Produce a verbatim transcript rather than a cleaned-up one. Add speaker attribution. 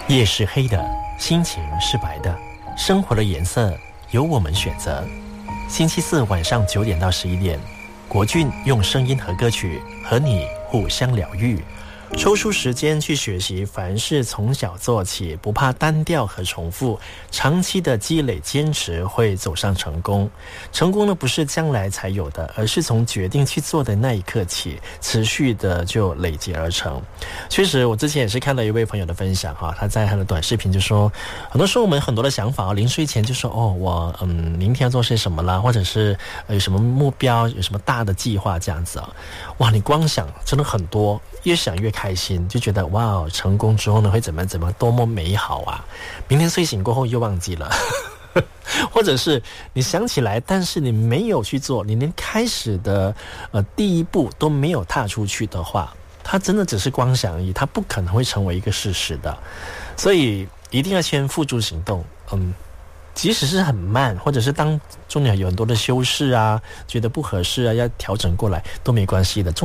Speaker 1: 夜是黑的，心情是白的，生活的颜色由我们选择。星期四晚上九点到十一点，国俊用声音和歌曲和你互相疗愈，抽出时间去学习，凡事从小做起，不怕单调和重复，长期的积累坚持会走上成功。成功呢不是将来才有的，而是从决定去做的那一刻起，持续的就累积而成。确实我之前也是看到一位朋友的分享哈，他在他的短视频就说，很多时候我们很多的想法临睡前就说哦，我嗯明天要做些什么啦，或者是有什么目标，有什么大的计划这样子啊。哇，你光想真的很多，越想越开心，就觉得哇，成功之后呢会怎么怎么多么美好啊！明天睡醒过后又忘记了，或者是你想起来，但是你没有去做，你连开始的呃第一步都没有踏出去的话，它真的只是光想而已，它不可能会成为一个事实的。所以一定要先付诸行动，嗯。即使是很慢，或者是当中有很多的修饰啊，觉得不合适啊，要调整过来都没关系的。